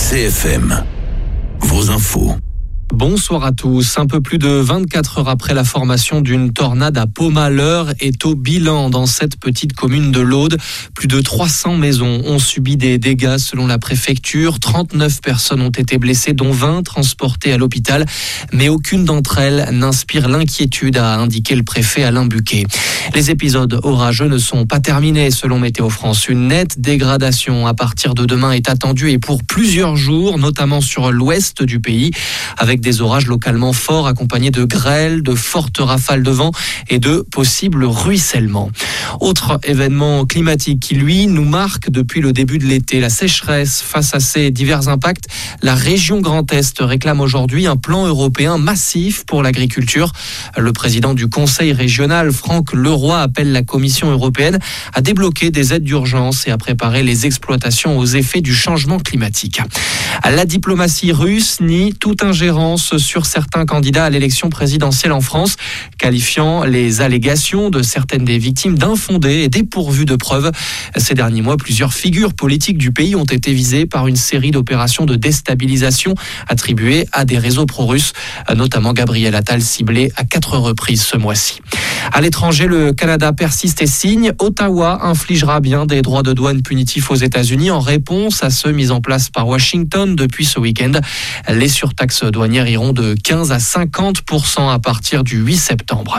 CFM, vos infos. Bonsoir à tous. Un peu plus de 24 heures après la formation d'une tornade à Poma, l'heure est au bilan dans cette petite commune de l'Aude. Plus de 300 maisons ont subi des dégâts selon la préfecture. 39 personnes ont été blessées, dont 20 transportées à l'hôpital. Mais aucune d'entre elles n'inspire l'inquiétude, a indiqué le préfet Alain Buquet. Les épisodes orageux ne sont pas terminés selon Météo France. Une nette dégradation à partir de demain est attendue et pour plusieurs jours, notamment sur l'ouest du pays, avec des orages localement forts accompagnés de grêles, de fortes rafales de vent et de possibles ruissellements. Autre événement climatique qui, lui, nous marque depuis le début de l'été, la sécheresse. Face à ces divers impacts, la région Grand Est réclame aujourd'hui un plan européen massif pour l'agriculture. Le président du Conseil régional, Franck Leroy, appelle la Commission européenne à débloquer des aides d'urgence et à préparer les exploitations aux effets du changement climatique. La diplomatie russe nie toute ingérence sur certains candidats à l'élection présidentielle en France, qualifiant les allégations de certaines des victimes d'infondées et dépourvues de preuves. Ces derniers mois, plusieurs figures politiques du pays ont été visées par une série d'opérations de déstabilisation attribuées à des réseaux pro-russes, notamment Gabriel Attal ciblé à 4 reprises ce mois-ci. À l'étranger, le Canada persiste et signe. Ottawa infligera bien des droits de douane punitifs aux États-Unis en réponse à ceux mis en place par Washington depuis ce week-end. Les surtaxes douanières iront de 15 à 50% à partir du 8 septembre.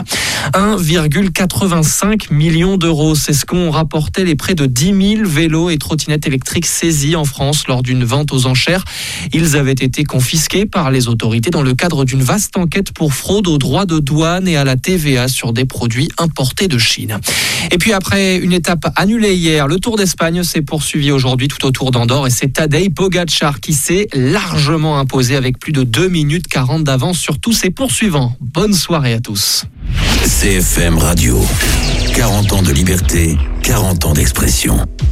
1,85 million d'euros, c'est ce qu'ont rapporté les près de 10 000 vélos et trottinettes électriques saisis en France lors d'une vente aux enchères. Ils avaient été confisqués par les autorités dans le cadre d'une vaste enquête pour fraude aux droits de douane et à la TVA sur des produits importés de Chine. Et puis après une étape annulée hier, le Tour d'Espagne s'est poursuivi aujourd'hui tout autour d'Andorre et c'est Tadej Pogačar qui s'est largement imposé avec plus de 2 minutes 40 d'avance sur tous ses poursuivants. Bonne soirée à tous. CFM Radio, 40 ans de liberté, 40 ans d'expression.